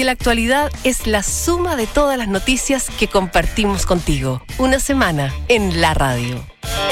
la actualidad es la suma de todas las noticias que compartimos contigo. Una semana en la radio.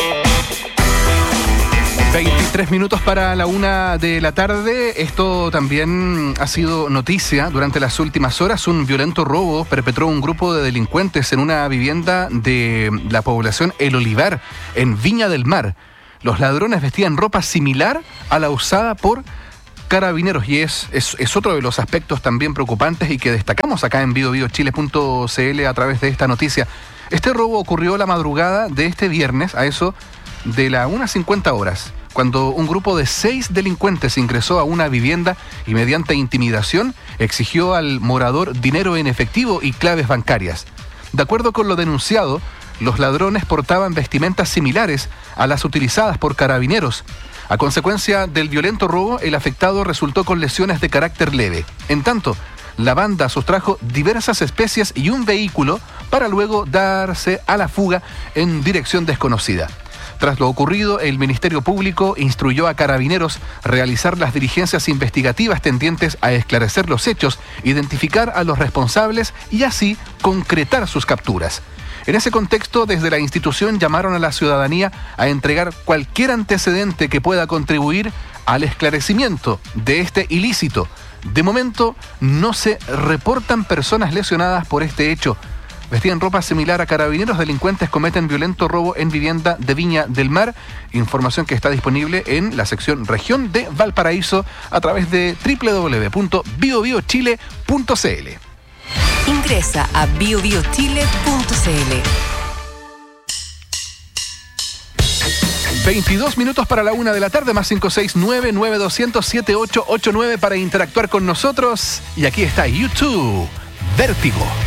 23 minutos para la 1 de la tarde. Esto también ha sido noticia durante las últimas horas. Un violento robo perpetró un grupo de delincuentes en una vivienda de la población El Olivar, en Viña del Mar. Los ladrones vestían ropa similar a la usada por Carabineros, y es otro de los aspectos también preocupantes y que destacamos acá en biobiochile.cl a través de esta noticia. Este robo ocurrió la madrugada de este viernes, a eso de las 1:50 horas, cuando un grupo de 6 delincuentes ingresó a una vivienda y mediante intimidación exigió al morador dinero en efectivo y claves bancarias. De acuerdo con lo denunciado, los ladrones portaban vestimentas similares a las utilizadas por Carabineros. A consecuencia del violento robo, el afectado resultó con lesiones de carácter leve. En tanto, la banda sustrajo diversas especies y un vehículo para luego darse a la fuga en dirección desconocida. Tras lo ocurrido, el Ministerio Público instruyó a Carabineros realizar las diligencias investigativas tendientes a esclarecer los hechos, identificar a los responsables y así concretar sus capturas. En ese contexto, desde la institución llamaron a la ciudadanía a entregar cualquier antecedente que pueda contribuir al esclarecimiento de este ilícito. De momento, no se reportan personas lesionadas por este hecho. Vestían ropa similar a Carabineros, delincuentes cometen violento robo en vivienda de Viña del Mar. Información que está disponible en la sección Región de Valparaíso a través de www.biobiochile.cl. Ingresa a biobiochile.cl. 22 minutos para la 1 de la tarde, más 569-9200-7889 para interactuar con nosotros. Y aquí está YouTube, Vértigo.